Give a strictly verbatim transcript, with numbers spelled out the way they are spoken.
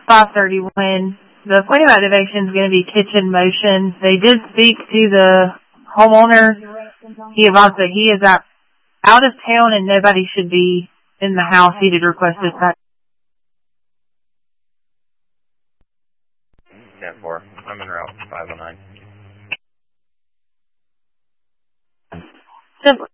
five thirty when the point of activation is going to be kitchen motion. They did speak to the homeowner. He advised that he is out, out of town and nobody should be in the house. He did request this back. ten four. I'm en route. five oh nine. Simply.